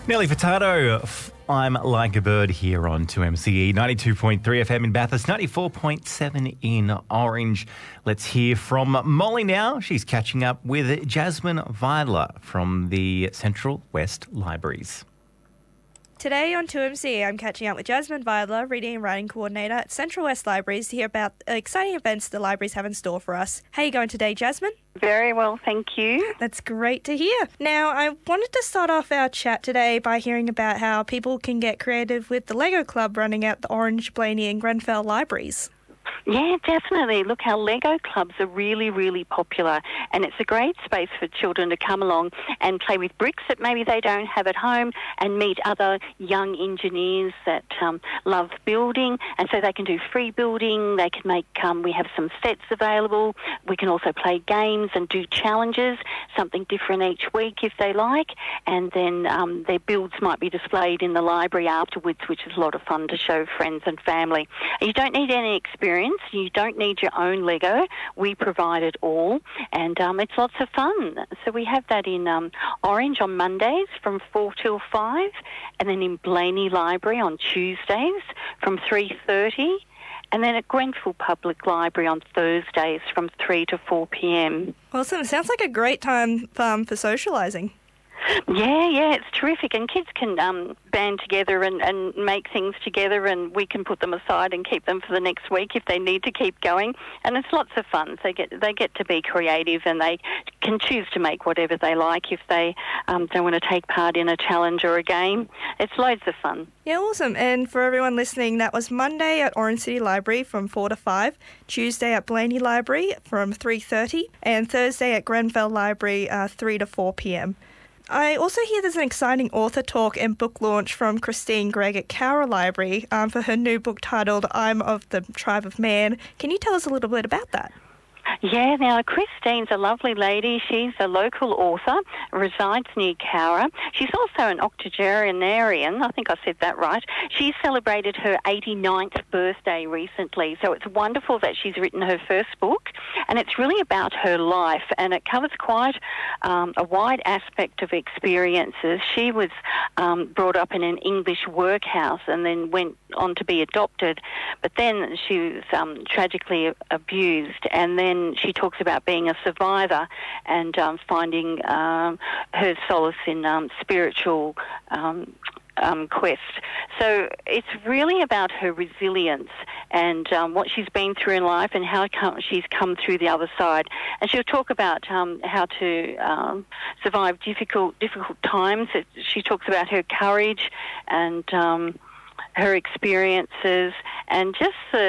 Nelly Furtado, I'm Like a Bird here on 2MCE, 92.3 FM in Bathurst, 94.7 in Orange. Let's hear from Molly now. She's catching up with Jasmine Vidler from the Central West Libraries. Today on 2MC, I'm catching up with Jasmine Vidler, Reading and Writing Coordinator at Central West Libraries, to hear about exciting events the libraries have in store for us. How are you going today, Jasmine? Very well, thank you. That's great to hear. Now, I wanted to start off our chat today by hearing about how people can get creative with the Lego Club running at the Orange, Blaney and Grenfell Libraries. Yeah, definitely. Look, our Lego clubs are really, really popular, and it's a great space for children to come along and play with bricks that maybe they don't have at home and meet other young engineers that love building, and so they can do free building. They can make, we have some sets available. We can also play games and do challenges, something different each week if they like, and then their builds might be displayed in the library afterwards, which is a lot of fun to show friends and family. You don't need any experience. You don't need your own Lego. We provide it all, and it's lots of fun. So we have that in Orange on Mondays from 4 till 5, and then in Blaney Library on Tuesdays from 3:30, and then at Grenfell Public Library on Thursdays from 3 to 4 p.m. Awesome. Sounds like a great time for socialising. Yeah, it's terrific, and kids can band together and make things together, and we can put them aside and keep them for the next week if they need to keep going, and it's lots of fun. So they get to be creative, and they can choose to make whatever they like if they don't want to take part in a challenge or a game. It's loads of fun. Yeah, awesome. And for everyone listening, that was Monday at Orange City Library from 4 to 5, Tuesday at Blaney Library from 3:30, and Thursday at Grenfell Library 3 to 4 p.m. I also hear there's an exciting author talk and book launch from Christine Gregg at Cowra Library for her new book titled I'm of the Tribe of Man. Can you tell us a little bit about that? Yeah, now Christine's a lovely lady. She's a local author, resides near Cowra. She's also an octogenarian. I think I said that right. She celebrated her 89th birthday recently, so it's wonderful that she's written her first book, and it's really about her life, and it covers quite a wide aspect of experiences. She was brought up in an English workhouse and then went on to be adopted, but then she was tragically abused, and then she talks about being a survivor and finding her solace in spiritual quest. So it's really about her resilience and what she's been through in life and how she's come through the other side. And she'll talk about how to survive difficult times. She talks about her courage and her experiences and just the